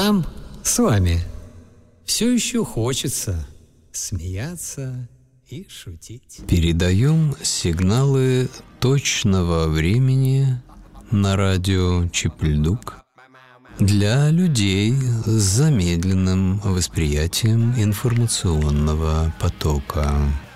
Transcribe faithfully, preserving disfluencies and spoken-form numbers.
нам с вами все еще хочется смеяться и шутить. Передаем сигналы точного времени на радио Чипльдук для людей с замедленным восприятием информационного потока.